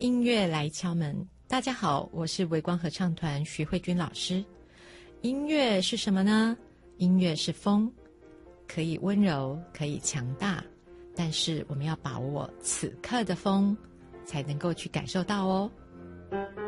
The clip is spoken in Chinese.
音乐来敲门。大家好，我是微光合唱团徐慧君老师。音乐是什么呢？音乐是风，可以温柔，可以强大，但是我们要把握此刻的风，才能够去感受到哦。